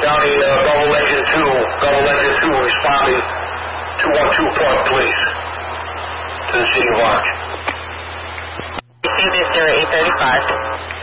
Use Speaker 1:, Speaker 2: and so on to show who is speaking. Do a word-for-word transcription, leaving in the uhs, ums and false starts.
Speaker 1: County uh, Double Engine two, Double Engine two responding two one two Park Police to the City of Orange.
Speaker 2: Receive this zero eight thirty-five.